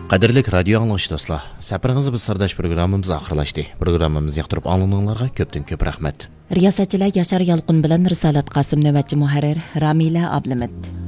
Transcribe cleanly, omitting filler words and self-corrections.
Qadirlik radio anlaşı dostlar. Səpirinizi biz sırdaş programımız axırlaşdı. Programımızı yaxtırıb anladığınızlarga köpdən köp rəhmət. Riyasətçilər Yaşar Yalqın bilan Risalat Qasım növbətçi mühərrir Ramila Ablimid.